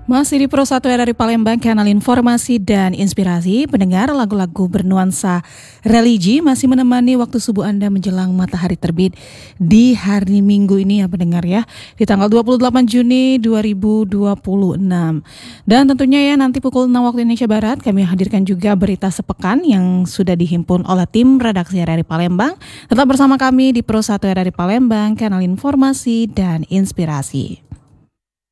Masih di Pro 1 dari Palembang, kanal informasi dan inspirasi. Pendengar, lagu-lagu bernuansa religi masih menemani waktu subuh Anda menjelang matahari terbit di hari Minggu ini ya pendengar ya, di tanggal 28 Juni 2026. Dan tentunya ya nanti pukul 6 waktu Indonesia Barat kami hadirkan juga berita sepekan yang sudah dihimpun oleh tim redaksi dari Palembang. Tetap bersama kami di Pro 1 dari Palembang, kanal informasi dan inspirasi.